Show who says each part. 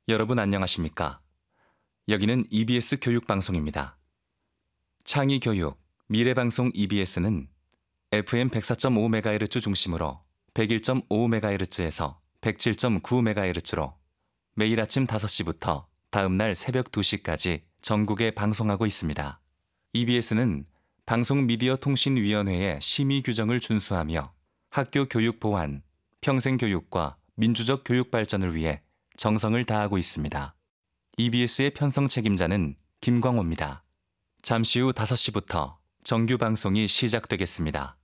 Speaker 1: 여러분 안녕하십니까? 여기는 EBS 교육방송입니다. 창의교육, 미래방송 EBS는 FM 104.5MHz 중심으로 101.5MHz에서 107.9MHz로 매일 아침 5시부터 다음날 새벽 2시까지 전국에 방송하고 있습니다. EBS는 방송미디어통신위원회의 심의 규정을 준수하며 학교 교육 보완, 평생교육과 민주적 교육 발전을 위해 정성을 다하고 있습니다. EBS의 편성 책임자는 김광호입니다. 잠시 후 5시부터 정규 방송이 시작되겠습니다.